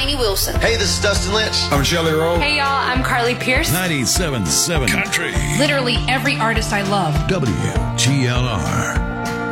Lainey Wilson. Hey, this is Dustin Lynch. I'm Shelly Rowe. Hey, y'all, I'm Carly Pierce. 97.7 Country. Literally every artist I love. WGLR.